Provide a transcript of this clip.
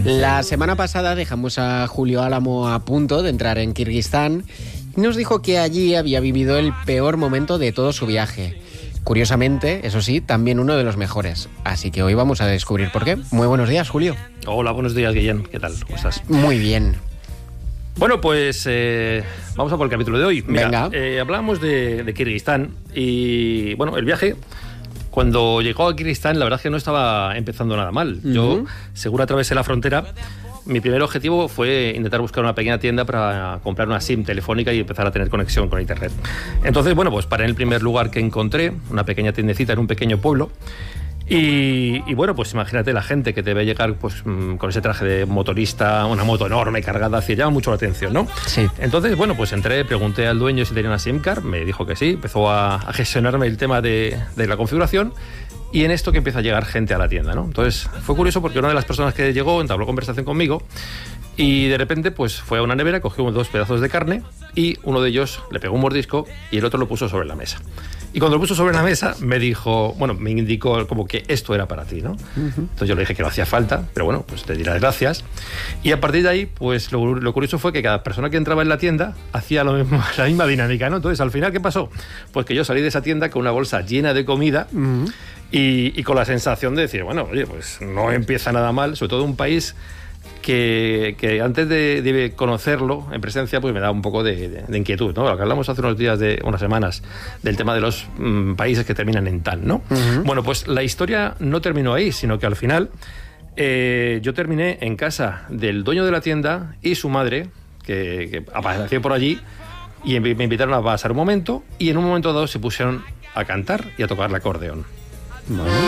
La semana pasada dejamos a Julio Álamo a punto de entrar en Kirguistán y nos dijo que allí había vivido el peor momento de todo su viaje. Curiosamente, eso sí, también uno de los mejores. Así que hoy vamos a descubrir por qué. Muy buenos días, Julio. Hola, buenos días, Guillén. ¿Qué tal? ¿Cómo estás? Muy bien. Bueno, pues vamos a por el capítulo de hoy. Venga. Hablábamos de Kirguistán y, bueno, el viaje, cuando llegó a Kirguistán, la verdad es que no estaba empezando nada mal. Yo, según atravesé la frontera, mi primer objetivo fue intentar buscar una pequeña tienda para comprar una SIM telefónica y empezar a tener conexión con internet. Entonces, bueno, pues paré en el primer lugar que encontré, una pequeña tiendecita en un pequeño pueblo. Y bueno, pues imagínate la gente que te ve llegar pues con ese traje de motorista, una moto enorme cargada, hacia llama mucho la atención, ¿no? Sí. Entonces, bueno, pues entré, pregunté al dueño si tenía una SIM card, me dijo que sí, empezó a gestionarme el tema de la configuración. Y en esto que empieza a llegar gente a la tienda, ¿no? Entonces fue curioso porque una de las personas que llegó entabló conversación conmigo y de repente pues fue a una nevera, cogió 2 pedazos de carne y uno de ellos le pegó un mordisco y el otro lo puso sobre la mesa. Y cuando lo puso sobre la mesa me dijo, bueno, me indicó como que esto era para ti, ¿no? Entonces yo le dije que no hacía falta, pero bueno, pues te diré las gracias. Y a partir de ahí, pues lo curioso fue que cada persona que entraba en la tienda hacía lo mismo, la misma dinámica, ¿no? Entonces al final, ¿qué pasó? Pues que yo salí de esa tienda con una bolsa llena de comida y con la sensación de decir, bueno, oye, pues no empieza nada mal, sobre todo un país que antes de conocerlo en presencia pues me da un poco de inquietud, ¿no? Lo que hablamos hace unas semanas del tema de los países que terminan en tan, ¿no? Bueno, pues la historia no terminó ahí, sino que al final yo terminé en casa del dueño de la tienda y su madre, que apareció por allí, y me invitaron a pasar un momento, y en un momento dado se pusieron a cantar y a tocar el acordeón. Bueno.